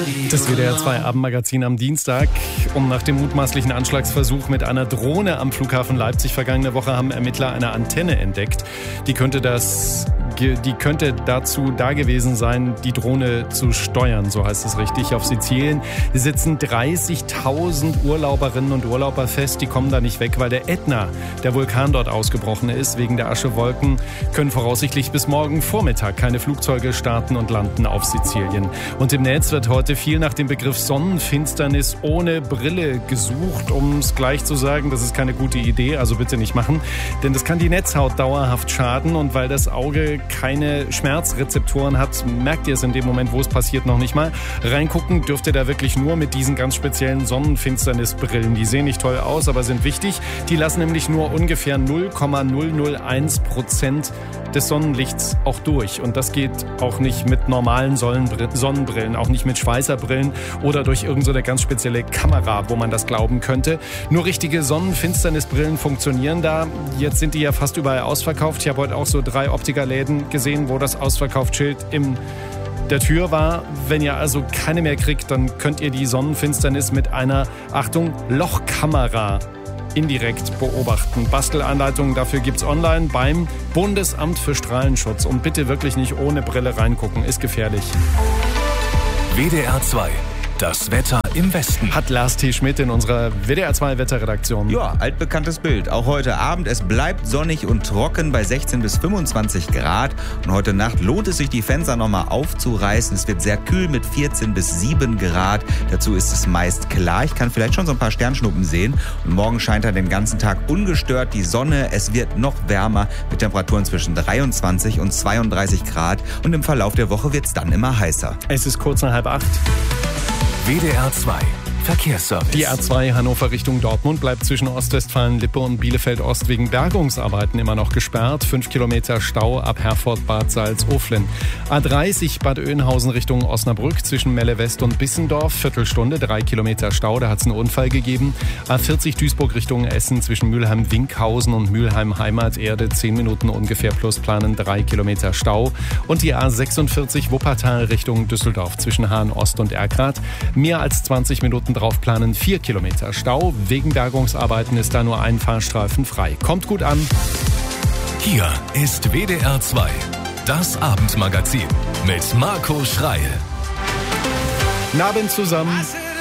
Das WDR 2 Abendmagazin am Dienstag. Nach dem mutmaßlichen Anschlagsversuch mit einer Drohne am Flughafen Leipzig vergangene Woche haben Ermittler eine Antenne entdeckt. Die könnte dazu da gewesen sein, die Drohne zu steuern, so heißt es richtig. Auf Sizilien sitzen 30.000 Urlauberinnen und Urlauber fest. Die kommen da nicht weg, weil der Ätna, der Vulkan, dort ausgebrochen ist. Wegen der Aschewolken können voraussichtlich bis morgen Vormittag keine Flugzeuge starten und landen auf Sizilien. Und im Netz wird heute viel nach dem Begriff Sonnenfinsternis ohne Brille gesucht. Um es gleich zu sagen, das ist keine gute Idee, also bitte nicht machen. Denn das kann die Netzhaut dauerhaft schaden. Und weil das Auge keine Schmerzrezeptoren hat, merkt ihr es in dem Moment, wo es passiert, noch nicht mal. Reingucken dürft ihr da wirklich nur mit diesen ganz speziellen Sonnenfinsternisbrillen. Die sehen nicht toll aus, aber sind wichtig. Die lassen nämlich nur ungefähr 0,001% des Sonnenlichts auch durch. Und das geht auch nicht mit normalen Sonnenbrillen, auch nicht mit Schweißerbrillen oder durch irgendeine ganz spezielle Kamera, wo man das glauben könnte. Nur richtige Sonnenfinsternisbrillen funktionieren da. Jetzt sind die ja fast überall ausverkauft. Ich habe heute auch so 3 Optikerläden gesehen, wo das Ausverkaufsschild in der Tür war. Wenn ihr also keine mehr kriegt, dann könnt ihr die Sonnenfinsternis mit einer, Achtung, Lochkamera indirekt beobachten. Bastelanleitungen dafür gibt's online beim Bundesamt für Strahlenschutz. Und bitte wirklich nicht ohne Brille reingucken, ist gefährlich. WDR 2. Das Wetter im Westen. Hat Lars T. Schmidt in unserer WDR 2 Wetterredaktion. Ja, altbekanntes Bild. Auch heute Abend. Es bleibt sonnig und trocken bei 16 bis 25 Grad. Und heute Nacht lohnt es sich, die Fenster nochmal aufzureißen. Es wird sehr kühl mit 14 bis 7 Grad. Dazu ist es meist klar. Ich kann vielleicht schon so ein paar Sternschnuppen sehen. Und morgen scheint dann den ganzen Tag ungestört die Sonne. Es wird noch wärmer mit Temperaturen zwischen 23 und 32 Grad. Und im Verlauf der Woche wird es dann immer heißer. Es ist kurz nach 7:30. WDR 2 Verkehrsservice. Die A2 Hannover Richtung Dortmund bleibt zwischen Ostwestfalen-Lippe und Bielefeld-Ost wegen Bergungsarbeiten immer noch gesperrt. 5 Kilometer Stau ab Herford, Bad Salzuflen. A30 Bad Oeynhausen Richtung Osnabrück zwischen Melle West und Bissendorf. Viertelstunde, 3 Kilometer Stau, da hat es einen Unfall gegeben. A40 Duisburg Richtung Essen zwischen Mülheim-Winkhausen und Mülheim-Heimaterde. 10 Minuten ungefähr plus planen, 3 Kilometer Stau. Und die A46 Wuppertal Richtung Düsseldorf zwischen Hahn-Ost und Erkrath. Mehr als 20 Minuten drauf planen, 4 Kilometer Stau. Wegen Bergungsarbeiten ist da nur ein Fahrstreifen frei. Kommt gut an. Hier ist WDR 2, das Abendmagazin mit Marco Schreil. Guten Abend zusammen.